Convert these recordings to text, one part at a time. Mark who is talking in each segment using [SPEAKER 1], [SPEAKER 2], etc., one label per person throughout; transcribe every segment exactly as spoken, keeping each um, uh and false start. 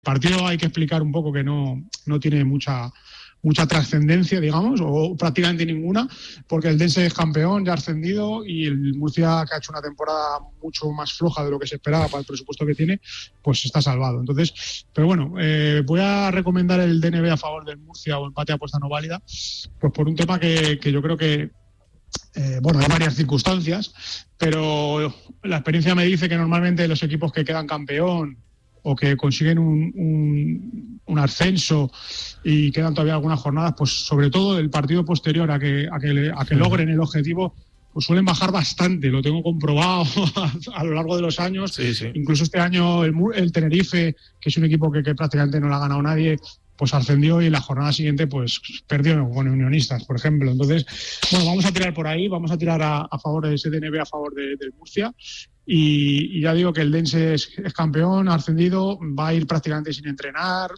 [SPEAKER 1] partido hay que explicar un poco que no, no tiene mucha... mucha trascendencia, digamos, o prácticamente ninguna, porque el Dense es campeón, ya ha ascendido, y el Murcia, que ha hecho una temporada mucho más floja de lo que se esperaba para el presupuesto que tiene, pues está salvado. Entonces, pero bueno, eh, voy a recomendar el D N B a favor del Murcia o empate a apuesta no válida, pues por un tema que, que yo creo que Eh, bueno, hay varias circunstancias, pero la experiencia me dice que normalmente los equipos que quedan campeón o que consiguen un, un, un ascenso y quedan todavía algunas jornadas, pues sobre todo el partido posterior a que, a que, le, a que logren el objetivo, pues suelen bajar bastante, lo tengo comprobado a, a lo largo de los años.
[SPEAKER 2] Sí, sí.
[SPEAKER 1] Incluso este año el, el Tenerife, que es un equipo que, que prácticamente no le ha ganado nadie, pues ascendió, y la jornada siguiente pues perdió con Unionistas, por ejemplo. Entonces, bueno, vamos a tirar por ahí, vamos a tirar a, a favor de ese D N B, a favor de, del Murcia, y, y ya digo que el Dense es, es campeón, ha ascendido, va a ir prácticamente sin entrenar,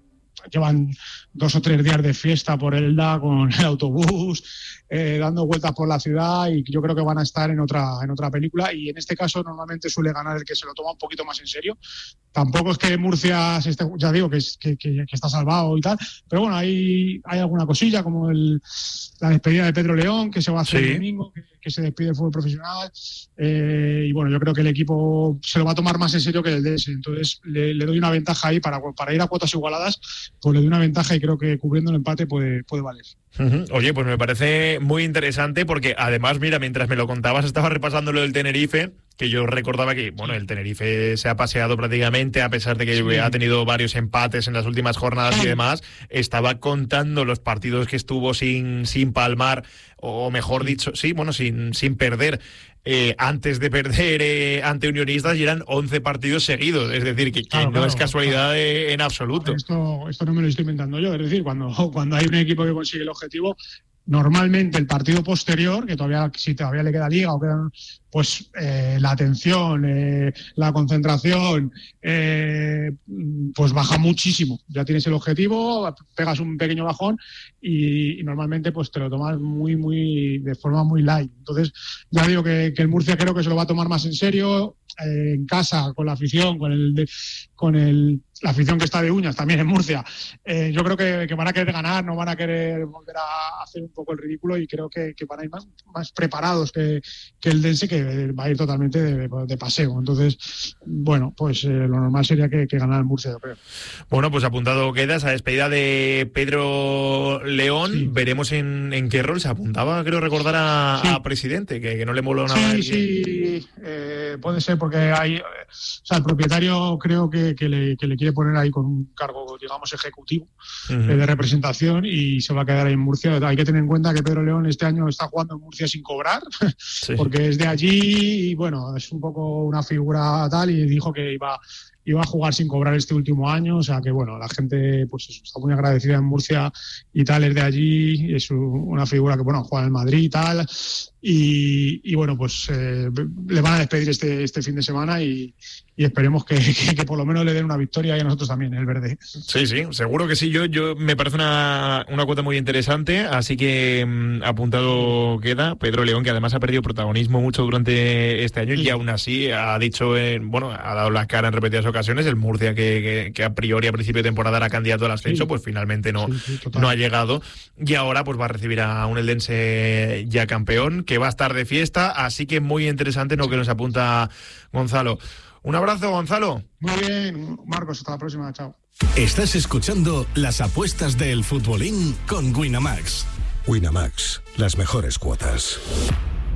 [SPEAKER 1] llevan dos o tres días de fiesta por Elda con el autobús, eh, dando vueltas por la ciudad, y yo creo que van a estar en otra, en otra película, y en este caso normalmente suele ganar el que se lo toma un poquito más en serio. Tampoco es que Murcia se esté, ya digo que, es, que, que, que está salvado y tal, pero bueno, hay, hay alguna cosilla como el, la despedida de Pedro León, que se va a hacer sí. el domingo, que, que se despide del fútbol profesional, eh, y bueno, yo creo que el equipo se lo va a tomar más en serio que el D S, entonces le, le doy una ventaja ahí para, para ir a cuotas igualadas, pues le doy una ventaja, y creo que cubriendo el empate puede, puede valer.
[SPEAKER 2] Uh-huh. Oye, pues me parece muy interesante, porque además, mira, mientras me lo contabas estaba repasando lo del Tenerife, que yo recordaba que, bueno, el Tenerife se ha paseado prácticamente, a pesar de que sí. ha tenido varios empates en las últimas jornadas sí. y demás. Estaba contando los partidos que estuvo sin, sin palmar, o mejor dicho, sí, bueno, sin, sin perder, eh, antes de perder eh, ante Unionistas, y eran once partidos seguidos. Es decir, que, que claro, no claro, es casualidad claro. de, en absoluto.
[SPEAKER 1] Esto, esto no me lo estoy inventando yo. Es decir, cuando, cuando hay un equipo que consigue el objetivo, normalmente el partido posterior, que todavía si todavía le queda liga o quedan, pues eh, la atención, eh, la concentración, eh, pues baja muchísimo. Ya tienes el objetivo, pegas un pequeño bajón y, y normalmente pues te lo tomas muy, muy de forma muy light. Entonces, ya digo que, que el Murcia creo que se lo va a tomar más en serio, eh, en casa, con la afición, con el de, con el la afición que está de uñas también en Murcia. Eh, yo creo que, que van a querer ganar, no van a querer volver a hacer un poco el ridículo, y creo que, que van a ir más, más preparados que, que el Dense, que va a ir totalmente de, de paseo. Entonces, bueno, pues eh, lo normal sería que, que ganara el Murcia, yo creo.
[SPEAKER 2] Bueno, pues apuntado queda esa despedida de Pedro León. Sí. Veremos en, en qué rol se apuntaba, creo recordar, a, sí. a presidente, que, que no le moló nada.
[SPEAKER 1] Sí, sí, eh, puede ser, porque hay, o sea, el propietario creo que, que, le, que le quiere poner ahí con un cargo, digamos, ejecutivo, uh-huh. eh, de representación, y se va a quedar ahí en Murcia. Hay que tener en cuenta que Pedro León este año está jugando en Murcia sin cobrar, sí. porque es de allí, y bueno, es un poco una figura tal, y dijo que iba iba a jugar sin cobrar este último año, o sea que bueno, la gente pues está muy agradecida en Murcia y tal, es de allí, es una figura que bueno, juega en Madrid y tal, y, y bueno, pues eh, le van a despedir este, este fin de semana, y, y esperemos que, que, que por lo menos le den una victoria, y a nosotros también, el verde.
[SPEAKER 2] Sí, sí, seguro que sí. Yo, yo me parece una, una cuota muy interesante, así que mmm, apuntado queda Pedro León, que además ha perdido protagonismo mucho durante este año, sí. y aún así ha dicho, eh, bueno, ha dado la cara en repetidas ocasiones. El Murcia, que, que, que a priori a principio de temporada era candidato al ascenso, sí. pues finalmente no, sí, sí, no ha llegado, y ahora pues va a recibir a un eldense ya campeón, que va a estar de fiesta, así que muy interesante lo que nos apunta Gonzalo. Un abrazo, Gonzalo.
[SPEAKER 1] Muy bien, Marcos, hasta la próxima, chao.
[SPEAKER 3] Estás escuchando las apuestas del futbolín con Winamax. Winamax, las mejores cuotas.